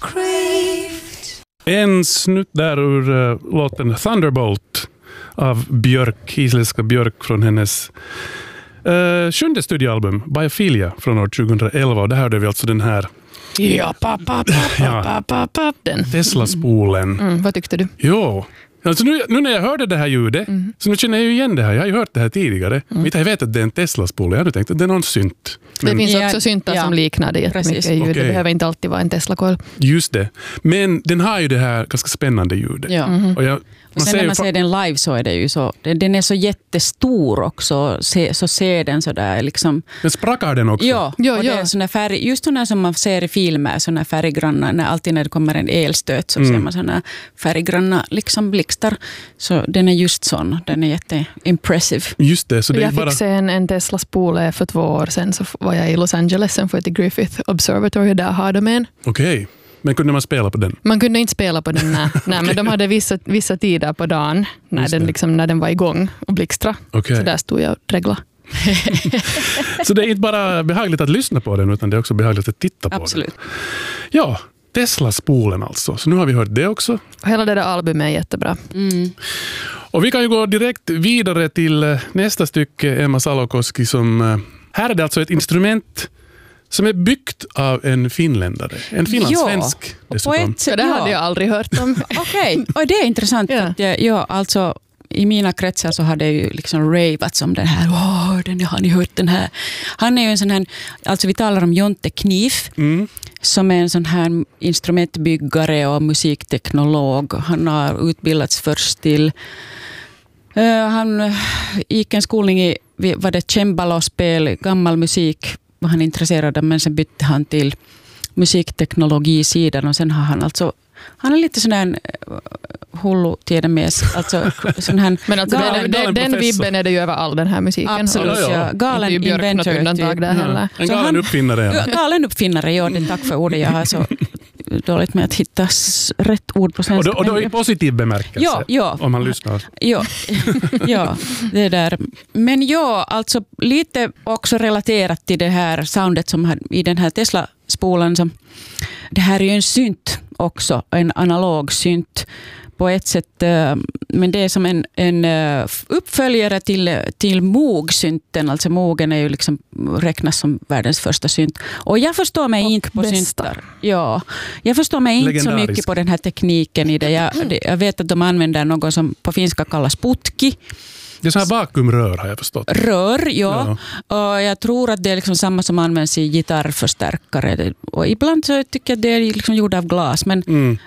En snutt där ur låten Thunderbolt av Björk, isländska Björk, från hennes sjunde studioalbum Biophilia från år 2011. Och där hörde vi alltså den här Tesla-spolen. Vad tyckte du? Jo, alltså nu när jag hörde det här ljudet, så nu känner jag ju igen det här. Jag har ju hört det här tidigare. Inte jag vet att det är en Tesla-spol. Jag hade tänkt att det är någon synt. Det finns också syntar som liknar det jättemycket ljud. Okay. Det behöver inte alltid vara en Tesla-coil. Just det. Men den har ju det här ganska spännande ljudet. Ja. Och sen när man ser den live så är det ju så, den är så jättestor också, så ser den så där liksom. Men sprakar den också? Ja, och det är såna färg, just såna som man ser i filmer, såna färggranna, alltid när det kommer en elstöt så ser man såna färggranna liksom blixtar. Så den är just sån, den är jätteimpressive. Just det, så det jag fick se en Tesla-spole för 2 år sedan, så var jag i Los Angeles, sen för till Griffith Observatory, där har de en. Okej. Men kunde man spela på den? Man kunde inte spela på den, nej, men de hade vissa tider på dagen när den var igång och blixtra. Okay. Så där stod jag och dreglade. Så det är inte bara behagligt att lyssna på den, utan det är också behagligt att titta på Absolut. den. Ja, Tesla-spolen alltså. Så nu har vi hört det också. Hela det där albumet är jättebra. Och vi kan ju gå direkt vidare till nästa stycke, Emma Salokoski, som... Här är det alltså ett instrument som är byggt av en finländare. En finlandssvensk dessutom. Det hade jag aldrig hört om. Okej, och det är intressant. Ja, alltså i mina kretsar så har det ju liksom ravats om den här. Har ni hört den här? Han är ju en sån här, alltså vi talar om Jonte Knif, som är en sån här instrumentbyggare och musikteknolog. Han har utbildats först till... han gick en skolning i cembalo-spel, gammal musik var han intresserad av, men sen bytte han till musikteknologisidan och sen har han är lite sån här hullu tiedemies, alltså sån här. Men alltså den vibben är det ju över all den här musiken. Absolut, ja. Galen inte Björk något undantag där heller. En galen uppfinnare. Ja. Galen uppfinnare, ja, det, tack för ordet. Jag har så dåligt med att hitta rätt ord på svenska. Och då i positiv bemärkelse, om man lyssnar. Ja, det där. Men ja, alltså lite också relaterat till det här soundet som i den här Tesla-spolen. Som, det här är ju en synt också, en analog synt på ett sätt, men det är som en uppföljare till Moog-synten. Alltså Moogen är ju liksom räknas som världens första synt. Och jag förstår mig inte på syntar. Ja, jag förstår mig inte så mycket på den här tekniken i det. Jag vet att de använder något som på finska kallas putki. Det är så här vakuumrör har jag förstått. Rör, ja. Och jag tror att det är liksom samma som används i gitarrförstärkare. Och ibland så tycker jag att det är liksom gjort av glas. Men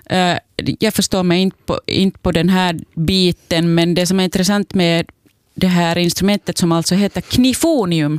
jag förstår mig inte på den här biten. Men det som är intressant med det här instrumentet som alltså heter knifonium.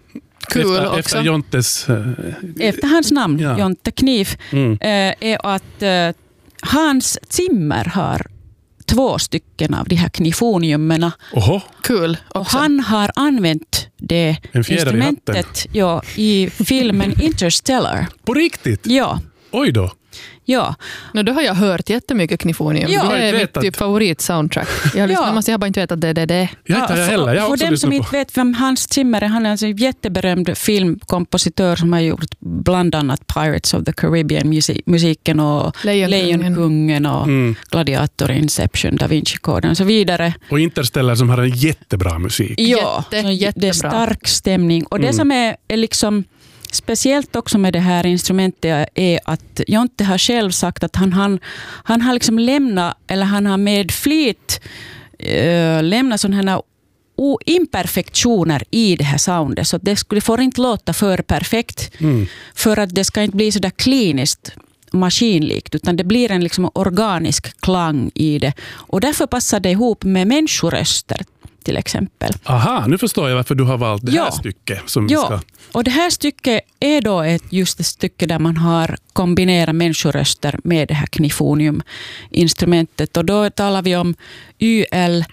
Efter Jontes... Efter hans namn, Jonte Knif. Är att Hans Zimmer har 2 stycken av de här knifoniumerna. Kul. Och han har använt det instrumentet i filmen Interstellar. På riktigt? Ja. Oj då. Ja. Då har jag hört jättemycket knifonium. Ja. Det är mitt typ favorit-soundtrack. Jag har bara inte vetat att det är det. Jag heller. Jag har också för dem som inte vet vem Hans Zimmer är, han är alltså en jätteberömd filmkompositör som har gjort bland annat Pirates of the Caribbean-musiken och Lejonkungen och Gladiator, Inception, Da Vinci-koden och så vidare. Och Interstellar som har en jättebra musik. Ja, det är stark stämning. Och det som är liksom speciellt också med det här instrumentet är att Jonte har själv sagt att han har liksom lämnat, eller han har med flit lämnat sådana här imperfektioner i det här soundet. Så det får inte låta för perfekt för att det ska inte bli så där kliniskt maskinlikt, utan det blir en liksom organisk klang i det. Och därför passar det ihop med människoröster till exempel. Aha, nu förstår jag varför du har valt det här stycket. Som vi ska... och det här stycket är då just ett stycke där man har kombinerat människoröster med det här knifonium-instrumentet. Och då talar vi om YL1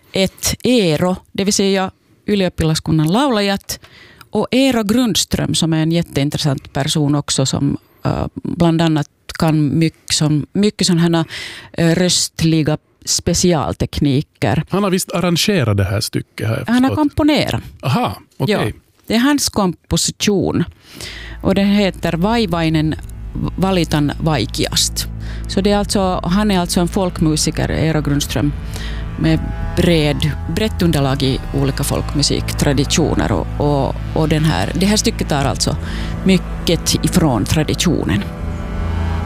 Eero, det vill säga ylioppilaskunnan laulajat, och Eero Grundström som är en jätteintressant person också som bland annat kan mycket sådana här röstliga specialtekniker. Han har visst arrangerat det här stycket. Han har komponerat. Aha, okej. Ja, det är hans komposition. Och den heter Vaivainen valitan vaikeast. Så det är alltså, han är alltså en folkmusiker, Eero Grundström, med brett underlag i olika folkmusiktraditioner och det här stycket tar alltså mycket ifrån traditionen.